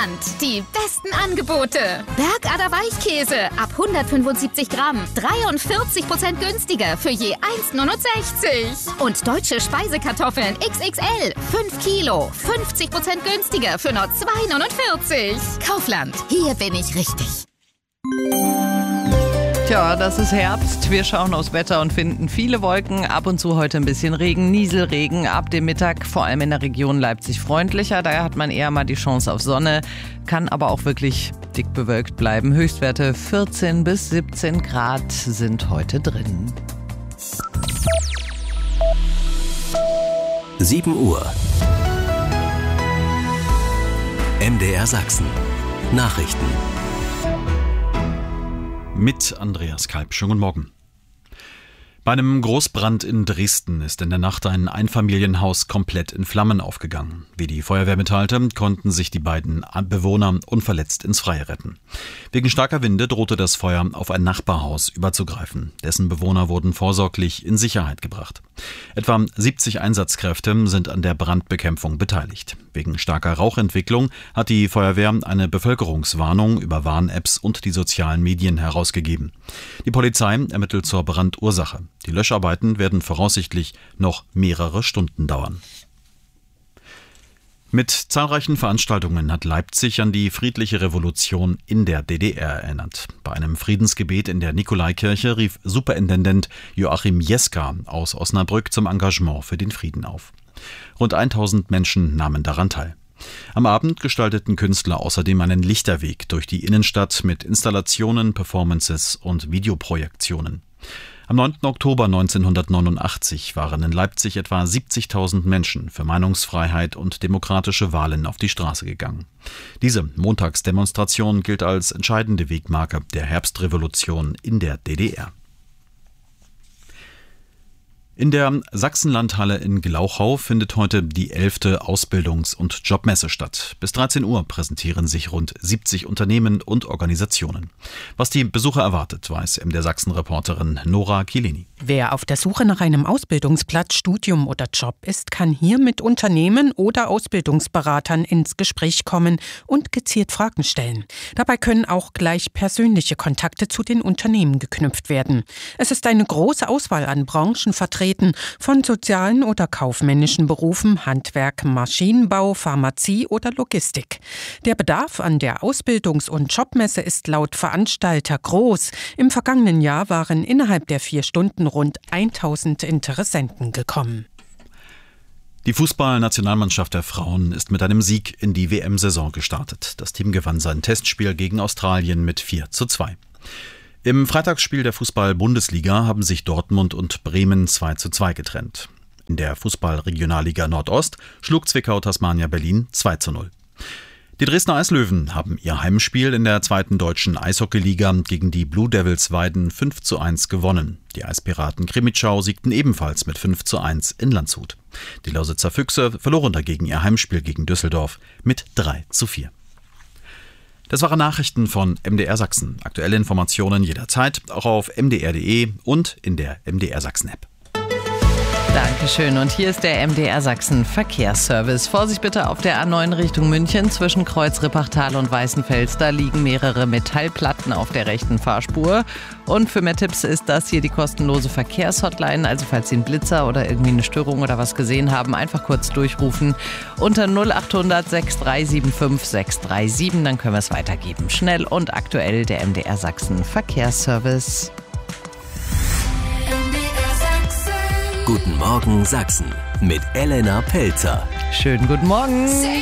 Kaufland. Die besten Angebote. Bergader Weichkäse ab 175 Gramm. 43% günstiger für je 1,69. Und deutsche Speisekartoffeln XXL. 5 Kilo. 50% günstiger für nur 2,49. Kaufland. Hier bin ich richtig. Tja, das ist Herbst. Wir schauen aufs Wetter und finden viele Wolken. Ab und zu heute ein bisschen Regen, Nieselregen. Ab dem Mittag, vor allem in der Region Leipzig, freundlicher. Daher hat man eher mal die Chance auf Sonne. Kann aber auch wirklich dick bewölkt bleiben. Höchstwerte 14 bis 17 Grad sind heute drin. 7 Uhr. MDR Sachsen. Nachrichten. Mit Andreas Kalb. Schönen guten Morgen. Bei einem Großbrand in Dresden ist in der Nacht ein Einfamilienhaus komplett in Flammen aufgegangen. Wie die Feuerwehr mitteilte, konnten sich die beiden Bewohner unverletzt ins Freie retten. Wegen starker Winde drohte das Feuer auf ein Nachbarhaus überzugreifen. Dessen Bewohner wurden vorsorglich in Sicherheit gebracht. Etwa 70 Einsatzkräfte sind an der Brandbekämpfung beteiligt. Wegen starker Rauchentwicklung hat die Feuerwehr eine Bevölkerungswarnung über Warn-Apps und die sozialen Medien herausgegeben. Die Polizei ermittelt zur Brandursache. Die Löscharbeiten werden voraussichtlich noch mehrere Stunden dauern. Mit zahlreichen Veranstaltungen hat Leipzig an die friedliche Revolution in der DDR erinnert. Bei einem Friedensgebet in der Nikolaikirche rief Superintendent Joachim Jeska aus Osnabrück zum Engagement für den Frieden auf. Rund 1000 Menschen nahmen daran teil. Am Abend gestalteten Künstler außerdem einen Lichterweg durch die Innenstadt mit Installationen, Performances und Videoprojektionen. Am 9. Oktober 1989 waren in Leipzig etwa 70.000 Menschen für Meinungsfreiheit und demokratische Wahlen auf die Straße gegangen. Diese Montagsdemonstration gilt als entscheidende Wegmarke der Herbstrevolution in der DDR. In der Sachsenlandhalle in Glauchau findet heute die 11. Ausbildungs- und Jobmesse statt. Bis 13 Uhr präsentieren sich rund 70 Unternehmen und Organisationen. Was die Besucher erwartet, weiß MDR Sachsen-Reporterin Nora Kilini. Wer auf der Suche nach einem Ausbildungsplatz, Studium oder Job ist, kann hier mit Unternehmen oder Ausbildungsberatern ins Gespräch kommen und gezielt Fragen stellen. Dabei können auch gleich persönliche Kontakte zu den Unternehmen geknüpft werden. Es ist eine große Auswahl an Branchenvertretern, von sozialen oder kaufmännischen Berufen, Handwerk, Maschinenbau, Pharmazie oder Logistik. Der Bedarf an der Ausbildungs- und Jobmesse ist laut Veranstalter groß. Im vergangenen Jahr waren innerhalb der 4 Stunden rund 1000 Interessenten gekommen. Die Fußballnationalmannschaft der Frauen ist mit einem Sieg in die WM-Saison gestartet. Das Team gewann sein Testspiel gegen Australien mit 4:2. Im Freitagsspiel der Fußball-Bundesliga haben sich Dortmund und Bremen 2:2 getrennt. In der Fußball-Regionalliga Nordost schlug Zwickau Tasmania Berlin 2:0. Die Dresdner Eislöwen haben ihr Heimspiel in der 2. deutschen Eishockeyliga gegen die Blue Devils Weiden 5:1 gewonnen. Die Eispiraten Krimitschau siegten ebenfalls mit 5:1 in Landshut. Die Lausitzer Füchse verloren dagegen ihr Heimspiel gegen Düsseldorf mit 3:4. Das waren Nachrichten von MDR Sachsen. Aktuelle Informationen jederzeit, auch auf mdr.de und in der MDR Sachsen-App. Dankeschön. Und hier ist der MDR Sachsen Verkehrsservice. Vorsicht bitte auf der A9 Richtung München zwischen Kreuz-Rippachtal und Weißenfels. Da liegen mehrere Metallplatten auf der rechten Fahrspur. Und für mehr Tipps ist das hier die kostenlose Verkehrshotline. Also falls Sie einen Blitzer oder irgendwie eine Störung oder was gesehen haben, einfach kurz durchrufen unter 0800 6375 637. Dann können wir es weitergeben. Schnell und aktuell der MDR Sachsen Verkehrsservice. Guten Morgen Sachsen mit Elena Pelzer. Schönen guten Morgen.